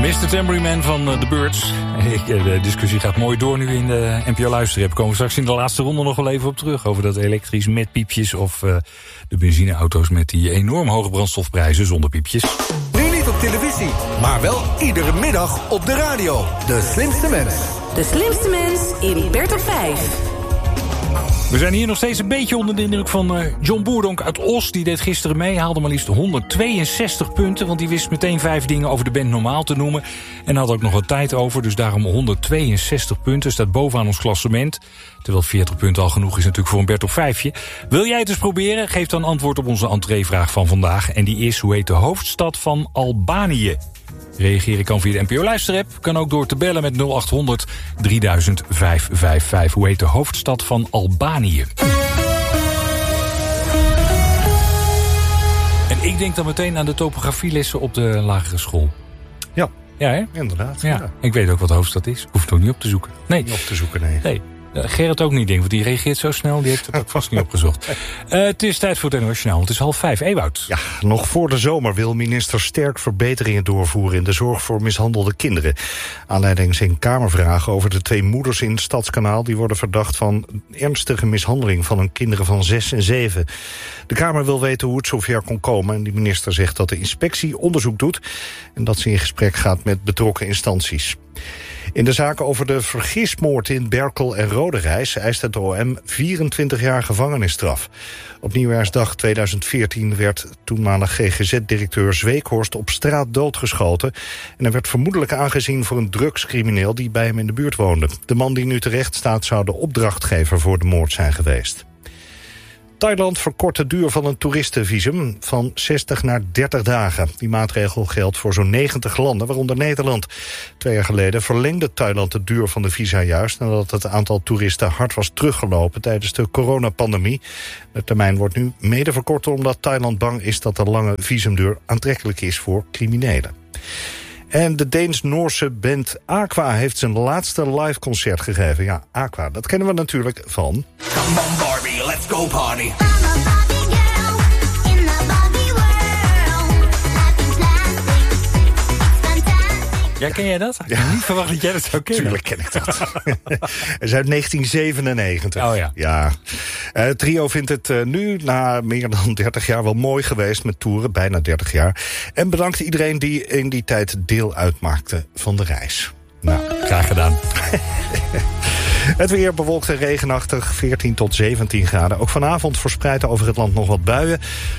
Mr. Tambourine Man van The Birds. De discussie gaat mooi door nu in de NPO Luisterapp. Komen we straks in de laatste ronde nog wel even op terug. Over dat elektrisch met piepjes of de benzineauto's met die enorm hoge brandstofprijzen zonder piepjes. Nu niet op televisie, maar wel iedere middag op de radio. De slimste mens. De slimste mens in Bert op 5. We zijn hier nog steeds een beetje onder de indruk van John Boerdonk uit Os. Die deed gisteren mee, haalde maar liefst 162 punten. Want die wist meteen 5 dingen over de band Normaal te noemen. En had ook nog wat tijd over, dus daarom 162 punten. Staat bovenaan ons klassement. Terwijl 40 punten al genoeg is natuurlijk voor een Bert op 5'je. Wil jij het eens proberen? Geef dan antwoord op onze entreevraag van vandaag. En die is, hoe heet de hoofdstad van Albanië? Reageren kan via de NPO Luisterapp. Kan ook door te bellen met 0800 3555. Hoe heet de hoofdstad van Albanië? En ik denk dan meteen aan de topografielessen op de lagere school. Ja, ja, hè? Inderdaad. Ja. Ik weet ook wat de hoofdstad is. Hoef het ook niet op te zoeken. Nee. Niet op te zoeken, nee. Gerrit ook niet, denk ik, want die reageert zo snel. Die heeft het ook vast niet opgezocht. Het is tijd voor het internationaal. Het is 4:30. Ewout. Ja, nog voor de zomer wil minister Sterk verbeteringen doorvoeren in de zorg voor mishandelde kinderen. Aanleiding zijn Kamervragen over de 2 moeders in het Stadskanaal. Die worden verdacht van ernstige mishandeling van hun kinderen van 6 en 7. De Kamer wil weten hoe het zover kon komen. En die minister zegt dat de inspectie onderzoek doet en dat ze in gesprek gaat met betrokken instanties. In de zaak over de vergismoord in Berkel en Roderijs eist het OM 24 jaar gevangenisstraf. Op Nieuwjaarsdag 2014 werd toenmalig GGZ-directeur Zweekhorst op straat doodgeschoten. En hij werd vermoedelijk aangezien voor een drugscrimineel die bij hem in de buurt woonde. De man die nu terecht staat zou de opdrachtgever voor de moord zijn geweest. Thailand verkort de duur van een toeristenvisum van 60 naar 30 dagen. Die maatregel geldt voor zo'n 90 landen, waaronder Nederland. 2 jaar geleden verlengde Thailand de duur van de visa juist nadat het aantal toeristen hard was teruggelopen tijdens de coronapandemie. De termijn wordt nu mede verkort omdat Thailand bang is dat de lange visumduur aantrekkelijk is voor criminelen. En de Deens-Noorse band Aqua heeft zijn laatste live concert gegeven. Ja, Aqua, dat kennen we natuurlijk van... Come on Barbie, let's go party. Ja, ken jij dat? Ik had niet verwacht dat jij dat zou kennen. Tuurlijk ken ik dat. Het is uit 1997. Oh ja. Het trio vindt het nu, na meer dan 30 jaar, wel mooi geweest met toeren. Bijna 30 jaar. En bedankt iedereen die in die tijd deel uitmaakte van de reis. Nou, graag gedaan. Het weer bewolkt en regenachtig, 14 tot 17 graden. Ook vanavond verspreid over het land nog wat buien.